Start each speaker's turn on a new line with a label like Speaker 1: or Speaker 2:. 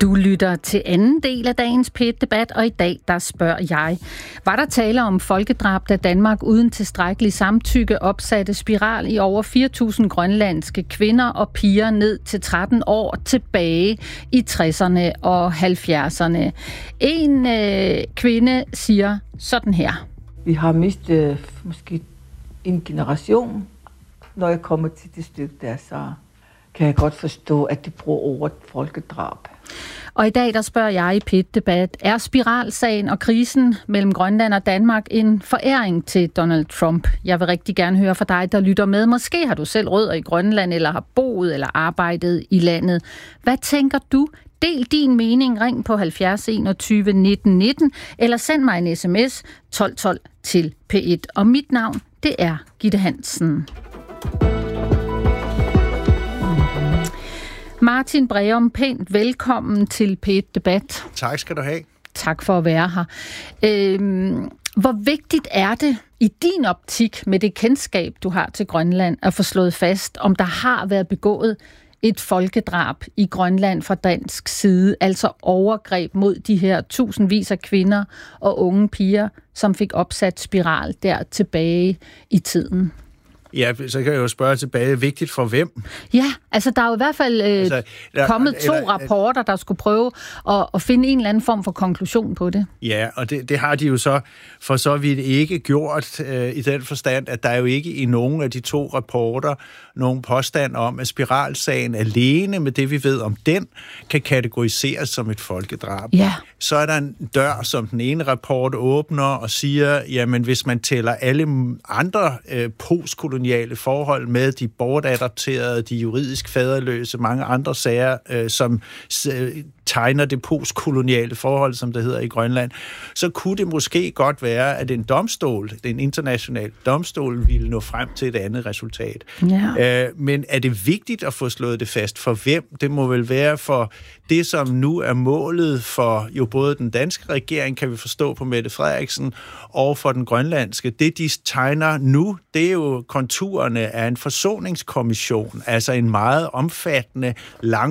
Speaker 1: Du lytter til anden del af dagens P1-debat, og i dag der spørger jeg. Var der tale om folkedrab, da Danmark uden tilstrækkelig samtykke opsatte spiral i over 4.000 grønlandske kvinder og piger ned til 13 år tilbage i 60'erne og 70'erne? En kvinde siger sådan her.
Speaker 2: Vi har mistet måske en generation. Når jeg kommer til det stykke der, så kan jeg godt forstå, at de bruger ordet folkedrab.
Speaker 1: Og i dag der spørger jeg i P1-debat, er spiralsagen og krisen mellem Grønland og Danmark en foræring til Donald Trump? Jeg vil rigtig gerne høre fra dig, der lytter med. Måske har du selv rødder i Grønland, eller har boet eller arbejdet i landet. Hvad tænker du? Del din mening, ring på 70 21 19 19, eller send mig en sms 12 12 til P1. Og mit navn, det er Gitte Hansen. Martin Breum, pænt velkommen til P1-debat.
Speaker 3: Tak skal du have.
Speaker 1: Tak for at være her. Hvor vigtigt er det i din optik med det kendskab, du har til Grønland, at få slået fast, om der har været begået et folkedrab i Grønland fra dansk side, altså overgreb mod de her tusindvis af kvinder og unge piger, som fik opsat spiral der tilbage i tiden?
Speaker 3: Ja, så kan jeg jo spørge tilbage, vigtigt for hvem?
Speaker 1: Ja, altså der er jo i hvert fald kommet to rapporter, der skulle prøve at finde en eller anden form for konklusion på det.
Speaker 3: Ja, og det har de jo så for så vidt ikke gjort i den forstand, at der er jo ikke i nogen af de to rapporter nogen påstand om, at spiralsagen alene med det, vi ved om den, kan kategoriseres som et folkedrab.
Speaker 1: Ja.
Speaker 3: Så er der en dør, som den ene rapport åbner og siger, jamen hvis man tæller alle andre postkoloniale forhold med, de bortadopterede, de juridisk faderløse, mange andre sager, som tegner det postkoloniale forhold, som det hedder i Grønland, så kunne det måske godt være, at en domstol, en international domstol, ville nå frem til et andet resultat. Ja. Men er det vigtigt at få slået det fast for hvem? Det må vel være for det, som nu er målet for jo både den danske regering, kan vi forstå på Mette Frederiksen, og for den grønlandske. Det, de tegner nu, det er jo konturerne af en forsoningskommission, altså en meget omfattende, lang